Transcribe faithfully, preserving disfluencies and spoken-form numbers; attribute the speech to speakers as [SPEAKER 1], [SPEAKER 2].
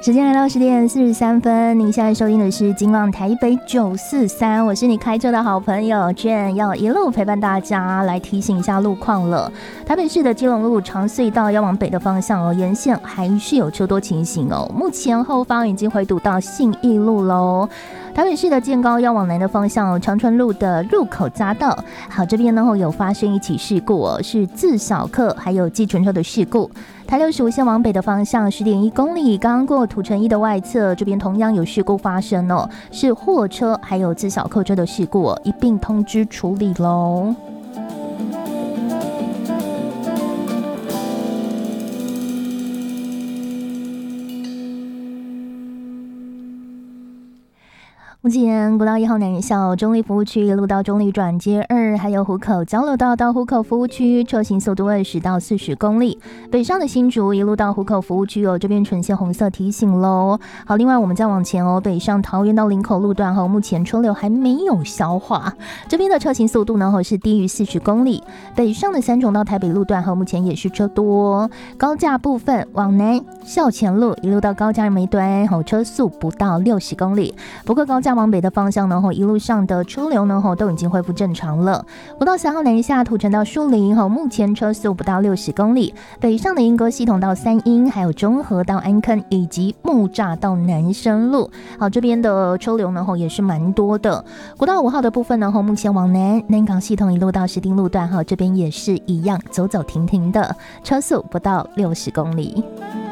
[SPEAKER 1] 时间来到十点四十三分，您现在收听的是金浪台北九四三，我是你开车的好朋友 Jane， 要一路陪伴大家，来提醒一下路况了。台北市的基隆路长隧道要往北的方向哦，沿线还是有车多情形哦，目前后方已经回堵到信义路喽。台北市的健高要往南的方向，长春路的入口匝道，好，这边呢有发生一起事故哦，是自小客还有计程车的事故。台六十五线往北的方向 十点一公里，刚刚过土城一的外侧，这边同样有事故发生哦，是货车还有自小客车的事故哦，一并通知处理喽。目前国道一号南校中立服务区一路到中立转接二，还有湖口交流道到湖口服务区，车行速度二十到四十公里。北上的新竹一路到湖口服务区哦，这边呈现红色提醒喽。好，另外我们再往前哦，北上桃园到林口路段后，目前车流还没有消化，这边的车行速度呢是低于四十公里。北上的三重到台北路段后，目前也是车多。高架部分往南校前路一路到高架梅端，后车速不到六十公里。不过高架往北的方向呢，一路上的车流呢都已经恢复正常了。国道三号南下土城到树林，目前车速不到六十公里。北上的莺歌系统到三鶯，还有中和到安坑，以及木栅到南深路，好，这边的车流呢也是蛮多的。国道五号的部分呢，目前往南南港系统一路到石碇路段，这边也是一样走走停停的，车速不到六十公里。